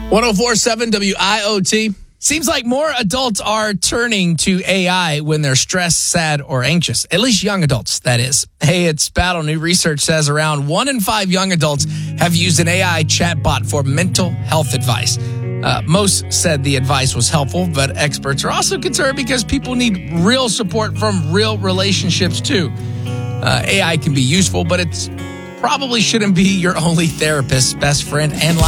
1047 WIOT. Seems like more adults are turning to AI when they're stressed, sad, or anxious. At least young adults, that is. Hey, it's Battle. New research says around 1 in 5 young adults have used an AI chatbot for mental health advice. Most said the advice was helpful, but experts are also concerned because people need real support from real relationships, too. AI can be useful, but it probably shouldn't be your only therapist, best friend, and life.